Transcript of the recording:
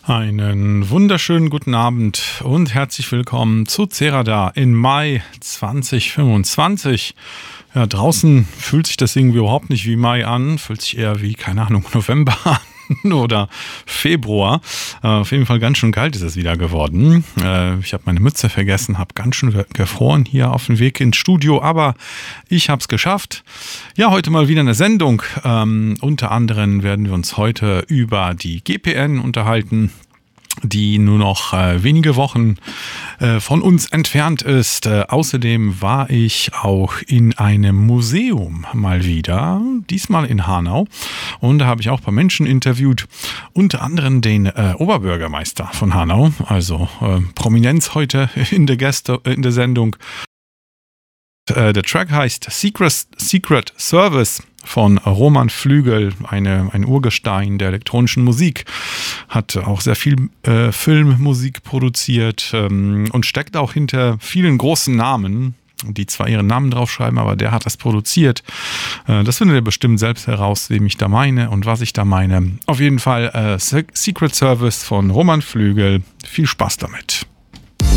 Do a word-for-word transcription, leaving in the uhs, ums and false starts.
Einen wunderschönen guten Abend und herzlich willkommen zu Ceradar in Mai zwanzig fünfundzwanzig. Ja, draußen fühlt sich das irgendwie überhaupt nicht wie Mai an, fühlt sich eher wie, keine Ahnung, November an oder Februar. Äh, auf jeden Fall ganz schön kalt ist es wieder geworden. Äh, ich habe meine Mütze vergessen, habe ganz schön gefroren hier auf dem Weg ins Studio, aber ich habe es geschafft. Ja, heute mal wieder eine Sendung. Ähm, unter anderem werden wir uns heute über die G P N unterhalten, die nur noch äh, wenige Wochen äh, von uns entfernt ist. Äh, außerdem war ich auch in einem Museum mal wieder, diesmal in Hanau. Und da habe ich auch ein paar Menschen interviewt, unter anderem den äh, Oberbürgermeister von Hanau, also äh, Prominenz heute in der Gäste, in der Sendung. Äh, der Track heißt Secret, Secret Service von Roman Flügel, eine, ein Urgestein der elektronischen Musik, hat auch sehr viel äh, Filmmusik produziert ähm, und steckt auch hinter vielen großen Namen, die zwar ihren Namen draufschreiben, aber der hat das produziert. Äh, das findet ihr bestimmt selbst heraus, wem ich da meine und was ich da meine. Auf jeden Fall äh, Secret Service von Roman Flügel. Viel Spaß damit.